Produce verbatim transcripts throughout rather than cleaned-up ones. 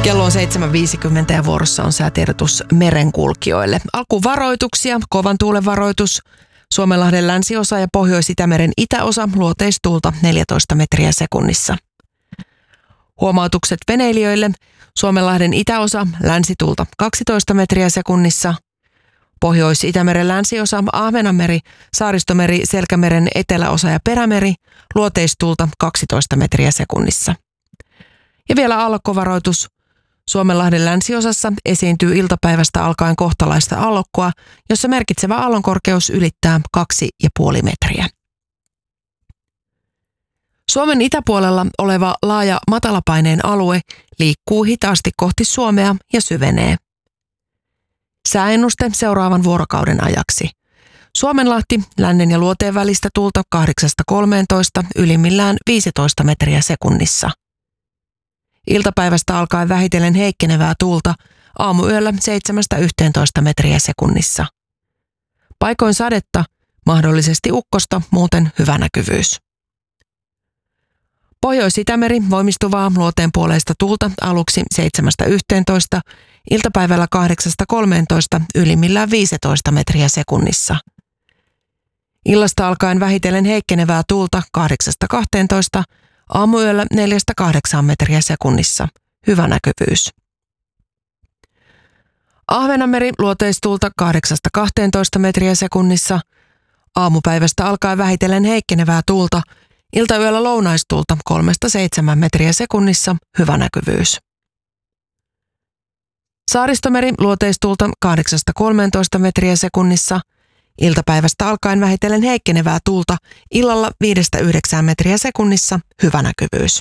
Kello on seitsemän viisikymmentä ja vuorossa on säätiedotus merenkulkijoille. Alkuun varoituksia, kovan tuulen varoitus. Suomenlahden länsiosa ja Pohjois-Itämeren itäosa luoteistuulta neljätoista metriä sekunnissa. Huomautukset veneilijöille. Suomenlahden itäosa länsituulta kaksitoista metriä sekunnissa. Pohjois-Itämeren länsiosa, Ahvenanmeri, Saaristomeri, Selkämeren eteläosa ja Perämeri luoteistuulta kaksitoista metriä sekunnissa. Ja vielä aallokkovaroitus. Suomenlahden länsiosassa esiintyy iltapäivästä alkaen kohtalaista aallokkoa, jossa merkitsevä aallonkorkeus ylittää kaksi pilkku viisi metriä. Suomen itäpuolella oleva laaja matalapaineen alue liikkuu hitaasti kohti Suomea ja syvenee. Sääennuste seuraavan vuorokauden ajaksi. Suomenlahti, lännen ja luoteen välistä tuulta kahdeksasta kolmeentoista, ylimmillään viisitoista metriä sekunnissa. Iltapäivästä alkaen vähitellen heikkenevää tuulta, aamuyöllä seitsemästä yhteentoista metriä sekunnissa. Paikoin sadetta, mahdollisesti ukkosta, muuten hyvä näkyvyys. Pohjois-Itämeri voimistuvaa luoteen puoleista tuulta aluksi seitsemästä yhteentoista, iltapäivällä kahdeksasta kolmeentoista, ylimmillään viisitoista metriä sekunnissa. Illasta alkaen vähitellen heikkenevää tuulta kahdeksasta kahteentoista, aamuyöllä neljästä kahdeksaan metriä sekunnissa. Hyvä näkyvyys. Ahvenanmeri luoteistuulta kahdeksasta kahteentoista metriä sekunnissa. Aamupäivästä alkaen vähitellen heikkenevää tuulta. Iltayöllä lounaistuulta kolmesta seitsemään metriä sekunnissa. Hyvä näkyvyys. Saaristomeri luoteistuulta kahdeksasta kolmeentoista metriä sekunnissa. Iltapäivästä alkaen vähitellen heikkenevää tuulta, illalla viidestä yhdeksään metriä sekunnissa, hyvä näkyvyys.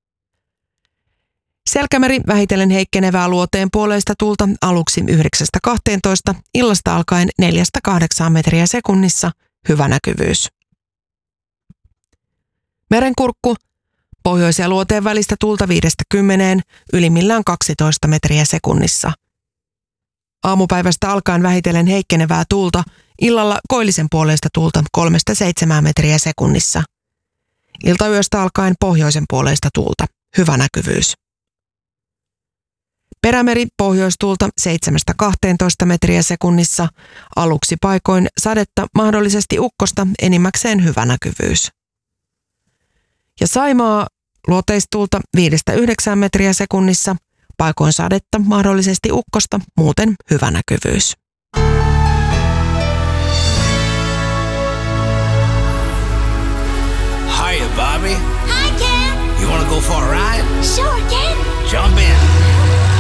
Selkämeri vähitellen heikkenevää luoteen puoleista tuulta aluksi yhdeksästä kahteentoista, illasta alkaen neljästä kahdeksaan metriä sekunnissa, hyvä näkyvyys. Merenkurkku, pohjois- ja luoteen välistä tuulta viidestä kymmeneen, ylimmillään kaksitoista metriä sekunnissa. Aamupäivästä alkaen vähitellen heikkenevää tuulta, illalla koillisen puoleista tuulta kolmesta seitsemään metriä sekunnissa. Iltayöstä alkaen pohjoisen puoleista tuulta. Hyvä näkyvyys. Perämeri pohjoistuulta seitsemästä kahteentoista metriä sekunnissa. Aluksi paikoin sadetta, mahdollisesti ukkosta, enimmäkseen hyvä näkyvyys. Ja Saimaa luoteistuulta viidestä yhdeksään metriä sekunnissa. Paikoin sadetta, mahdollisesti ukkosta, muuten hyvä näkyvyys. Hiya, Bobby. Hi, Ken. You want to go for a ride? Sure.